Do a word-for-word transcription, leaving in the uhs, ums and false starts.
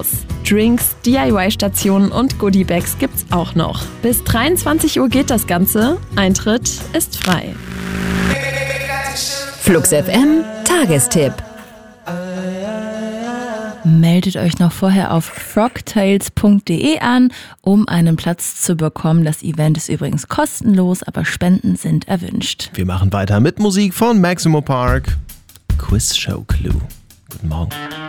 aus. Drinks, D I Y-Stationen und Goodiebags gibt's auch noch. Bis dreiundzwanzig Uhr geht das Ganze. Eintritt ist frei. Flux F M Tagestipp. Meldet euch noch vorher auf frogtails punkt de an, um einen Platz zu bekommen. Das Event ist übrigens kostenlos, aber Spenden sind erwünscht. Wir machen weiter mit Musik von Maximo Park. Quiz Show Clue. Guten Morgen.